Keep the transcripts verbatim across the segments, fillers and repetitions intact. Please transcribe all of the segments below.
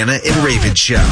Deanna and Raven Show.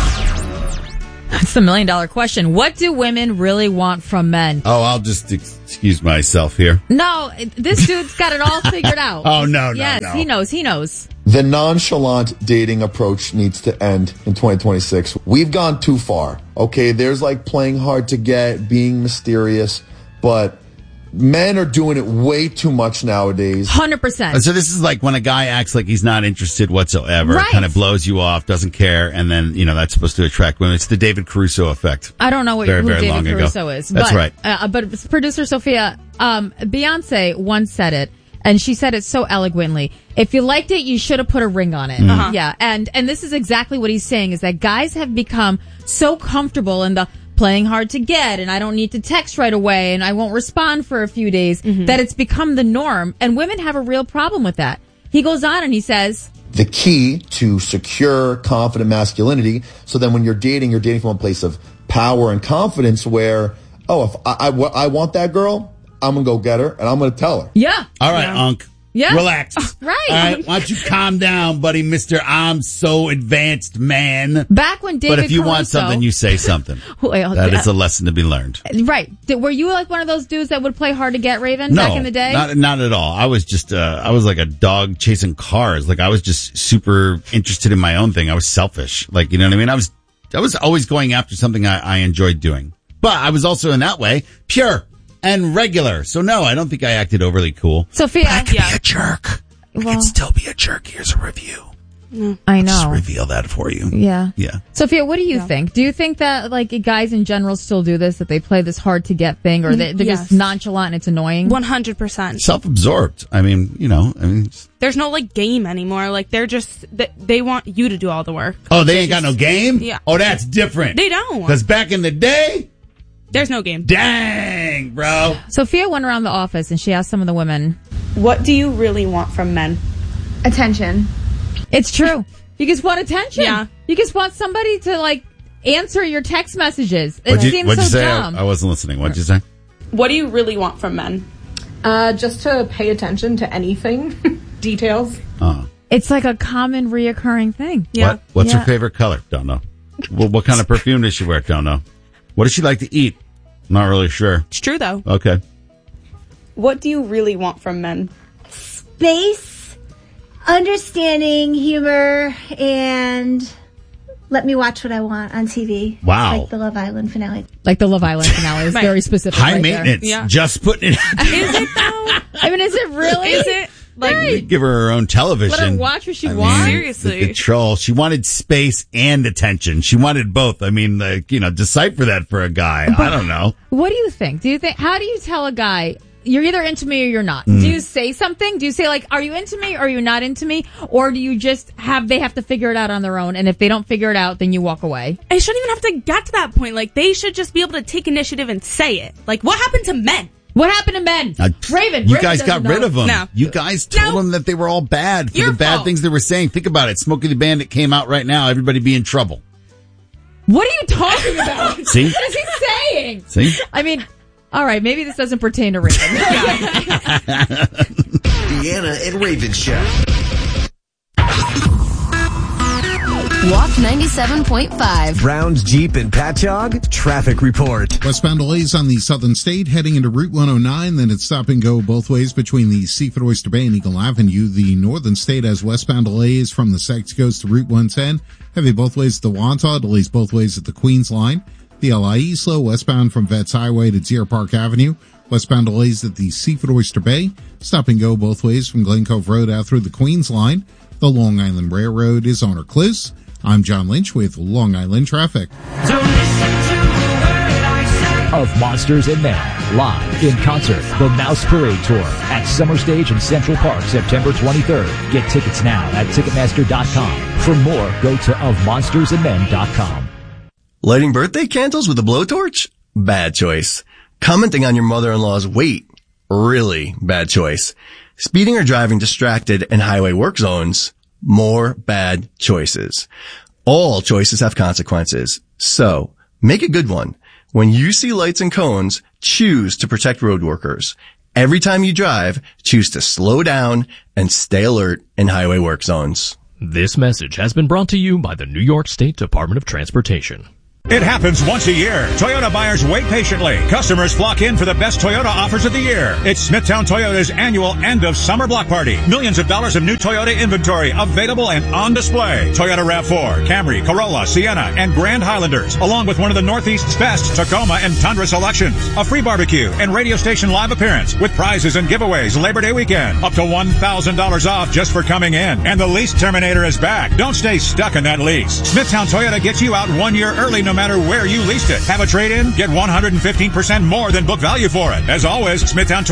That's the million dollar question. What do women really want from men? Oh, I'll just excuse myself here. No, this dude's got it all figured out. Oh, no, no, yes, no. he knows. He knows. The nonchalant dating approach needs to end in twenty twenty-six. We've gone too far. Okay, there's like playing hard to get, being mysterious, but men are doing it way too much nowadays. one hundred percent. So this is like when a guy acts like he's not interested whatsoever, Right. kind of blows you off, doesn't care, and then, you know, that's supposed to attract women. It's the David Caruso effect. I don't know what, very, who very David long Caruso ago. is. That's but, right. Uh, but producer Sophia, um, Beyonce once said it, and she said it so eloquently. If you liked it, you should have put a ring on it. Uh-huh. Yeah, and, and this is exactly what he's saying, is that guys have become so comfortable in the playing hard to get, and I don't need to text right away, and I won't respond for a few days, Mm-hmm. that it's become the norm, and women have a real problem with that. He goes on and he says, The key to secure, confident masculinity, so then when you're dating, you're dating from a place of power and confidence where, oh, if I, I, I want that girl, I'm going to go get her, and I'm going to tell her. yeah. All right, yeah. Unc. Yeah. Relax. Right. All right, why don't you calm down, buddy, Mister I'm so advanced man. Back when David But if you Caruso, want something, you say something. Well, That yeah. is a lesson to be learned. Right. Did, were you like one of those dudes that would play hard to get, Raven, No, back in the day? not not at all. I was just uh, I was like a dog chasing cars. Like I was just super interested in my own thing. I was selfish. Like, you know what I mean? I was I was always going after something I, I enjoyed doing. But I was also in that way pure and regular. So no, I don't think I acted overly cool. Sophia, I could Yeah. be a jerk. I Well- can still be a jerk. Here's a review. I Just know. reveal that for you. Yeah. Yeah. Sophia, what do you think? Do you think that like guys in general still do this, that they play this hard to get thing, or they, they're Yes. just nonchalant and it's annoying? one hundred percent. Self-absorbed. I mean, you know, I mean, There's no, like, game anymore. Like, they're just, they, they want you to do all the work. oh, they ain't got no game? Yeah. Oh, that's different. They don't. Because back in the day, There's no game. dang, bro. Sophia went around the office and she asked some of the women. What do you really want from men? Attention. It's true. You just want attention. Yeah. You just want somebody to like answer your text messages. It What'd you, seems what'd so you say? dumb. I, I wasn't listening. What'd you say? What do you really want from men? Uh, just to pay attention to anything. Details. Oh. It's like a common reoccurring thing. Yeah. What? What's Yeah. her favorite color? Don't know. Well, what kind of perfume does she wear? Don't know. What does she like to eat? Not really sure. It's true, though. Okay. What do you really want from men? Space, understanding, humor, and let me watch what I want on T V. Wow. Like the Love Island finale. Like the Love Island finale is Right. very specific. High right maintenance. Yeah. Just putting it. Is it, though? There. I mean, is it really? Is it? Like, Right. Give her her own television. Let her watch what she I wants. mean, Seriously. The control. She wanted space and attention. She wanted both. I mean, like, you know, decipher that for a guy. I don't know. What do you think? Do you think? How do you tell a guy you're either into me or you're not? Mm. Do you say something? Do you say like, "Are you into me or are you not into me?" Or do you just have they have to figure it out on their own? And if they don't figure it out, then you walk away. I shouldn't even have to get to that point. Like, they should just be able to take initiative and say it. Like, what happened to men? What happened to men? Uh, Raven. You Raven guys got doesn't rid know. of them. No. You guys told No. them that they were all bad for Your the bad fault. things they were saying. Think about it. Smokey the Bandit came out right now. Everybody be in trouble. What are you talking about? See? What is he saying? See? I mean, all right, maybe this doesn't pertain to Raven. Deanna and Raven Show. Walk ninety-seven point five. Browns Jeep and Patchogue traffic report. Westbound delays on the Southern State heading into Route one oh nine. Then it's stop and go both ways between the Seaford Oyster Bay and Eagle Avenue. The Northern State has westbound delays from the Sex Coast to Route one ten. Heavy both ways at the Wantagh, delays both ways at the Queens line. The L I E slow westbound from Vets Highway to Deer Park Avenue. Westbound delays at the Seaford Oyster Bay. Stop and go both ways from Glen Cove Road out through the Queens line. The Long Island Railroad is on or close. I'm John Lynch with Long Island Traffic. Of Monsters and Men, live in concert, the Mouse Parade Tour at Summer Stage in Central Park, September twenty-third. Get tickets now at Ticketmaster dot com. For more, go to of monsters and men dot com. Lighting birthday candles with a blowtorch? Bad choice. Commenting on your mother-in-law's weight? Really bad choice. Speeding or driving distracted in highway work zones? More bad choices. All choices have consequences. So, make a good one. When you see lights and cones, choose to protect road workers. Every time you drive, choose to slow down and stay alert in highway work zones. This message has been brought to you by the New York State Department of Transportation. It happens once a year. Toyota buyers wait patiently. Customers flock in for the best Toyota offers of the year. It's Smithtown Toyota's annual end of summer block party. Millions of dollars of new Toyota inventory available and on display. Toyota RAV four, Camry, Corolla, Sienna, and Grand Highlanders, along with one of the Northeast's best Tacoma and Tundra selections. A free barbecue and radio station live appearance with prizes and giveaways Labor Day weekend. Up to one thousand dollars off just for coming in. And the lease terminator is back. Don't stay stuck in that lease. Smithtown Toyota gets you out one year early no matter where you leased it. Have a trade-in? Get one hundred fifteen percent more than book value for it. As always, Smithtown Toyota